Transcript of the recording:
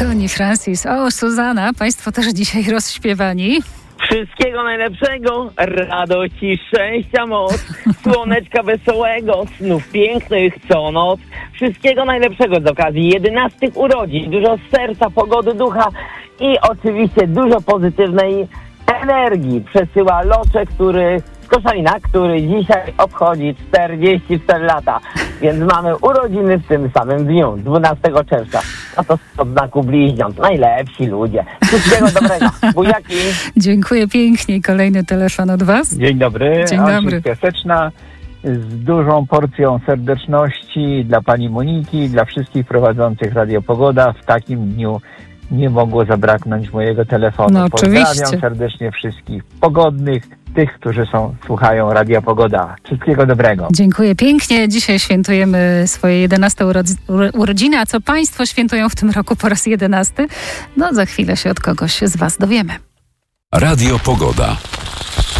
Connie Francis. O, Suzanna, państwo też dzisiaj rozśpiewani. Wszystkiego najlepszego, radości, szczęścia, moc, słoneczka wesołego, snów pięknych co noc. Wszystkiego najlepszego z okazji 11 urodzin, dużo serca, pogody ducha i oczywiście dużo pozytywnej energii. Przesyła Loczek, z Koszalina, który dzisiaj obchodzi 44 lata. Więc mamy urodziny w tym samym dniu, 12 czerwca. A to od znaku bliźniąt. Najlepsi ludzie. Wszystkiego dobrego. Buziaki. Dziękuję pięknie. Kolejny telefon od was. Dzień dobry. Dzień dobry. Andrzej Piaseczna z dużą porcją serdeczności dla pani Moniki, dla wszystkich prowadzących Radio Pogoda. W takim dniu nie mogło zabraknąć mojego telefonu. No, Pozdrawiam oczywiście. serdecznie wszystkich pogodnych, tych, którzy słuchają Radia Pogoda. Wszystkiego dobrego. Dziękuję pięknie. Dzisiaj świętujemy swoje 11 urodziny. A co państwo świętują w tym roku po raz 11? No za chwilę się od kogoś z was dowiemy. Radio Pogoda.